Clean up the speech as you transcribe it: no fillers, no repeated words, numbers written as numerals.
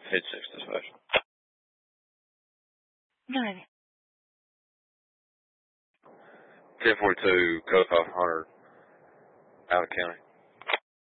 Head 6 dispatch. 9. 1042, code 500, out of county.